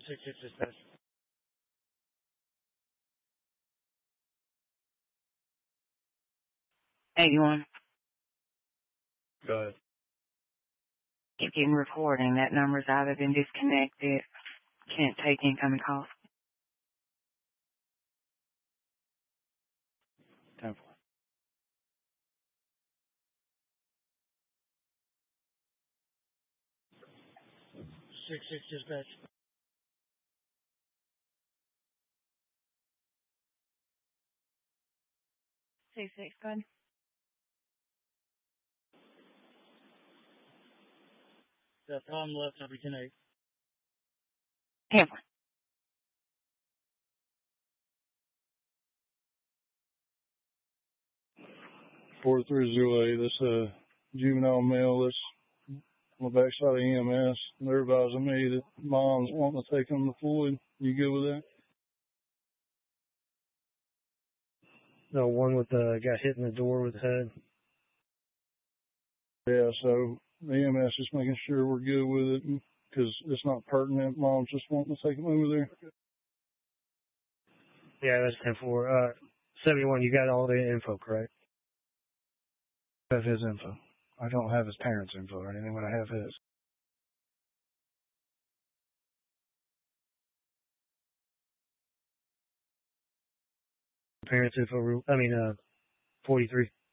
6-6 dispatch. 81. Go ahead. Keep getting recording. That number's either been disconnected. Can't take incoming calls. 10-4. 6-6 dispatch. Six, go ahead. That Tom left number 10-8. 10-4. 4308. That's a juvenile male that's on the backside of EMS. They're advising me that mom's wanting to take him to Floyd. You good with that? The one with the guy hitting the door with the head. Yeah, so the EMS is making sure we're good with it because it's not pertinent. Mom's just wanting to take him over there. Yeah, that's 10-4. 71, you got all the info, correct? I have his info. I don't have his parents' info or anything, but I have his. Parents info, 43.